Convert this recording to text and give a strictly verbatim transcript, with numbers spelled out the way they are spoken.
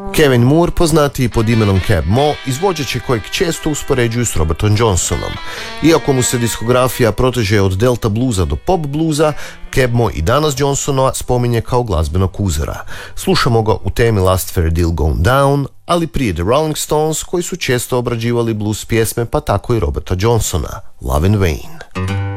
Kevin Moore, poznatiji pod imenom Cab Mo, izvođač je kojeg često uspoređuju s Robertom Johnsonom. Iako mu se diskografija proteže od delta bluza do pop bluza, Cab Mo i danas Johnsona spominje kao glazbenog uzora. Slušamo ga u temi Last Fair Deal Gone Down, ali prije The Rolling Stones, koji su često obrađivali blues pjesme, pa tako i Roberta Johnsona, Love in Vain.